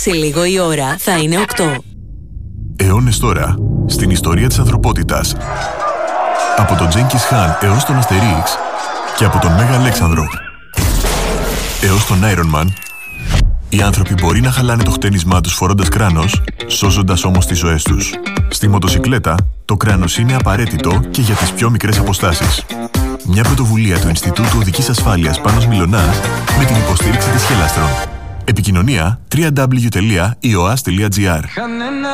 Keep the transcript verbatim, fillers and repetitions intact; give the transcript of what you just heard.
Σε λίγο η ώρα θα είναι οκτώ. Αιώνες τώρα, στην ιστορία της ανθρωπότητας. Από τον Τζένκις Χαν έως τον Αστερίξ και από τον Μέγα Αλέξανδρο έως τον Iron Man, οι άνθρωποι μπορεί να χαλάνε το χτένισμά τους φορώντας κράνος, σώζοντας όμως τις ζωές τους. Στη μοτοσικλέτα, το κράνος είναι απαραίτητο και για τις πιο μικρές αποστάσεις. Μια πρωτοβουλία του Ινστιτούτου Οδικής Ασφάλειας Πάνος Μιλωνάς με την υποστήριξη της Χελάστρον. Επικοινωνία double-u double-u double-u τελεία ι ο ας τελεία τζι άρ.